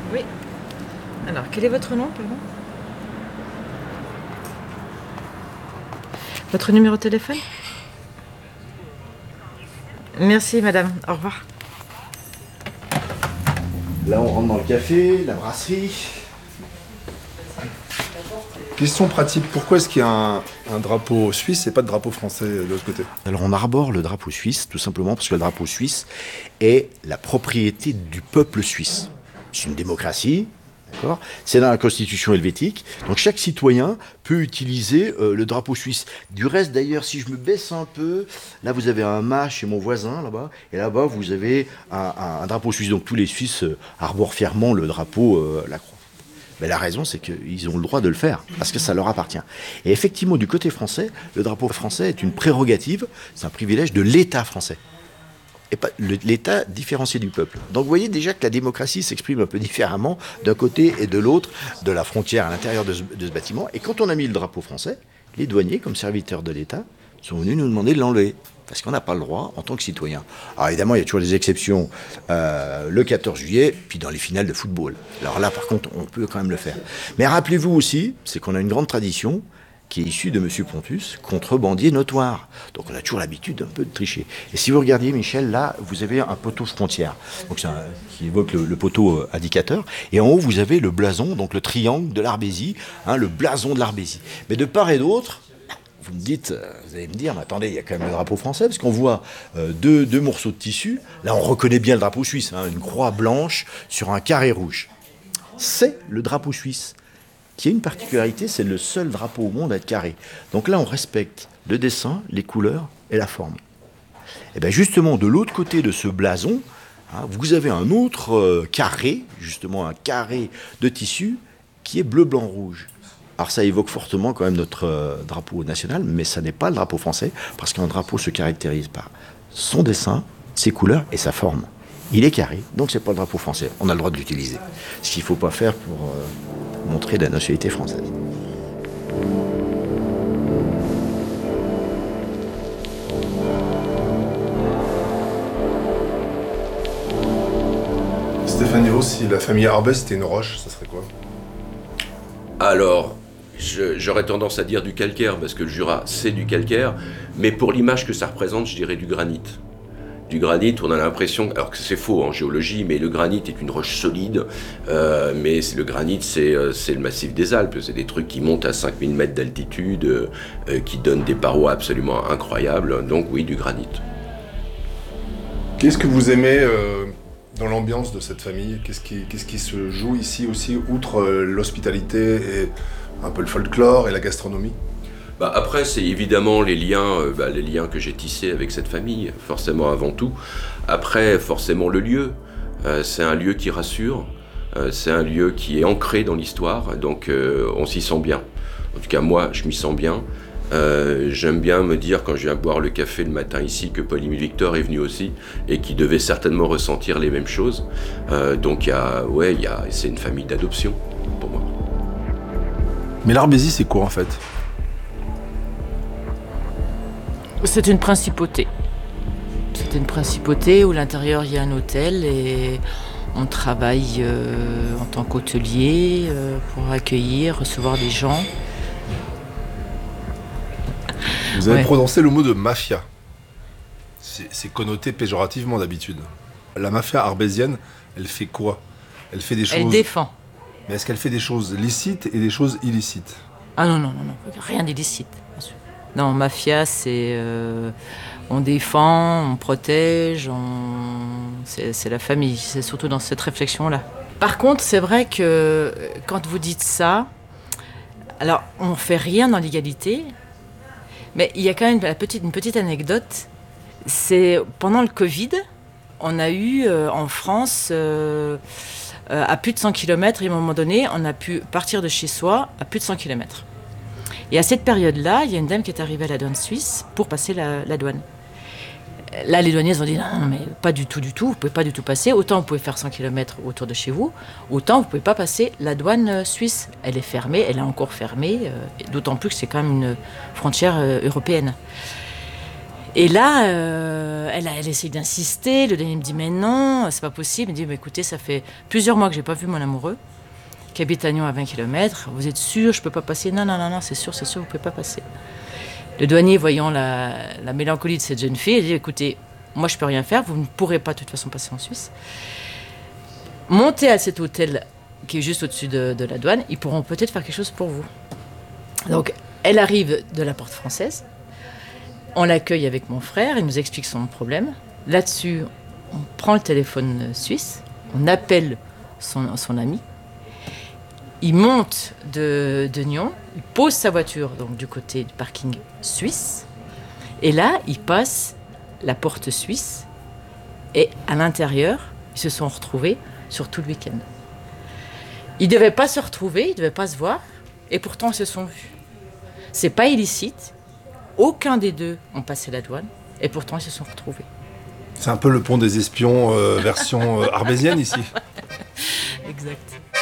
Oui. Alors, quel est votre nom, pardon? Votre numéro de téléphone? Merci, madame. Au revoir. Là, on rentre dans le café, la brasserie. Question pratique, pourquoi est-ce qu'il y a un drapeau suisse et pas de drapeau français de l'autre côté? Alors, on arbore le drapeau suisse, tout simplement parce que le drapeau suisse est la propriété du peuple suisse. C'est une démocratie, d'accord? C'est dans la constitution helvétique. Donc, chaque citoyen peut utiliser le drapeau suisse. Du reste, d'ailleurs, si je me baisse un peu, là, vous avez un mât chez mon voisin, là-bas. Et là-bas, vous avez un drapeau suisse. Donc, tous les Suisses arborent fièrement le drapeau, la croix. Mais la raison, c'est qu'ils ont le droit de le faire, parce que ça leur appartient. Et effectivement, du côté français, le drapeau français est une prérogative, c'est un privilège de l'État français. Et pas l'État différencié du peuple. Donc vous voyez déjà que la démocratie s'exprime un peu différemment d'un côté et de l'autre de la frontière à l'intérieur de ce bâtiment. Et quand on a mis le drapeau français, les douaniers, comme serviteurs de l'État, sont venus nous demander de l'enlever. Parce qu'on n'a pas le droit en tant que citoyen. Alors évidemment, il y a toujours des exceptions le 14 juillet, puis dans les finales de football. Alors là, par contre, on peut quand même le faire. Mais rappelez-vous aussi, c'est qu'on a une grande tradition qui est issue de M. Pontus, contrebandier notoire. Donc on a toujours l'habitude un peu de tricher. Et si vous regardiez, Michel, là, vous avez un poteau frontière, donc qui évoque le poteau indicateur. Et en haut, vous avez le blason, donc le triangle de l'Arbésie, le blason de l'Arbésie. Mais de part et d'autre, vous me dites, vous allez me dire, mais attendez, il y a quand même le drapeau français, parce qu'on voit deux morceaux de tissu. Là, on reconnaît bien le drapeau suisse, une croix blanche sur un carré rouge. C'est le drapeau suisse, qui a une particularité, c'est le seul drapeau au monde à être carré. Donc là, on respecte le dessin, les couleurs et la forme. Et bien justement, de l'autre côté de ce blason, vous avez un autre carré, justement un carré de tissu, qui est bleu, blanc, rouge. Alors ça évoque fortement quand même notre drapeau national, mais ça n'est pas le drapeau français, parce qu'un drapeau se caractérise par son dessin, ses couleurs et sa forme. Il est carré, donc c'est pas le drapeau français. On a le droit de l'utiliser. Ce qu'il ne faut pas faire pour montrer la nationalité française. Stéphane Hiro, si la famille Arbès était une roche, ça serait quoi? Alors, j'aurais tendance à dire du calcaire, parce que le Jura, c'est du calcaire, mais pour l'image que ça représente, je dirais du granit. Du granit, on a l'impression, alors que c'est faux en géologie, mais le granit est une roche solide, mais le granit, c'est le massif des Alpes, c'est des trucs qui montent à 5000 mètres d'altitude, qui donnent des parois absolument incroyables, donc oui, du granit. Qu'est-ce que vous aimez dans l'ambiance de cette famille? Qu'est-ce qui se joue ici aussi, outre l'hospitalité et un peu le folklore et la gastronomie? Après, c'est évidemment les liens que j'ai tissés avec cette famille, forcément avant tout. Après, forcément le lieu. C'est un lieu qui rassure, c'est un lieu qui est ancré dans l'histoire, donc on s'y sent bien. En tout cas, moi, je m'y sens bien. J'aime bien me dire, quand je viens boire le café le matin ici, que Paul-Émile Victor est venu aussi, et qui devait certainement ressentir les mêmes choses. Donc c'est une famille d'adoption, pour moi. Mais l'Arbésie, c'est quoi en fait? C'est une principauté. C'est une principauté où à l'intérieur il y a un hôtel et on travaille en tant qu'hôtelier pour accueillir, recevoir des gens. Vous avez prononcé le mot de mafia. C'est connoté péjorativement d'habitude. La mafia arbésienne, elle fait quoi? Elle fait des choses... Elle défend. Mais est-ce qu'elle fait des choses licites et des choses illicites? Ah non, rien d'illicite. Bien sûr. Non, mafia, c'est... on défend, on protège, c'est la famille. C'est surtout dans cette réflexion-là. Par contre, c'est vrai que quand vous dites ça, alors on ne fait rien dans l'égalité, mais il y a quand même une petite anecdote. C'est pendant le Covid, on a eu en France... à plus de 100 km, et à un moment donné, on a pu partir de chez soi à plus de 100 km. Et à cette période-là, il y a une dame qui est arrivée à la douane suisse pour passer la douane. Là, les douaniers ont dit non, mais pas du tout, vous ne pouvez pas du tout passer. Autant vous pouvez faire 100 km autour de chez vous, autant vous ne pouvez pas passer la douane suisse. Elle est fermée, elle est encore fermée, d'autant plus que c'est quand même une frontière européenne. Et là, elle essaie d'insister. Le dernier me dit mais non, c'est pas possible. Il me dit mais écoutez, ça fait plusieurs mois que j'ai pas vu mon amoureux, qui habite à Nyon à 20 km. Vous êtes sûr, je peux pas passer? Non, c'est sûr, vous pouvez pas passer. Le douanier, voyant la mélancolie de cette jeune fille, il dit écoutez, moi je peux rien faire, vous ne pourrez pas de toute façon passer en Suisse. Montez à cet hôtel qui est juste au-dessus de la douane, ils pourront peut-être faire quelque chose pour vous. Donc elle arrive de la porte française. On l'accueille avec mon frère, il nous explique son problème. Là-dessus, on prend le téléphone suisse, on appelle son ami. Il monte de Nyon, il pose sa voiture donc, du côté du parking suisse. Et là, il passe la porte suisse. Et à l'intérieur, ils se sont retrouvés sur tout le week-end. Ils ne devaient pas se retrouver, ils ne devaient pas se voir. Et pourtant, ils se sont vus. C'est pas illicite. Aucun des deux ont passé la douane, et pourtant ils se sont retrouvés. C'est un peu le pont des espions version arbésienne ici. Exact.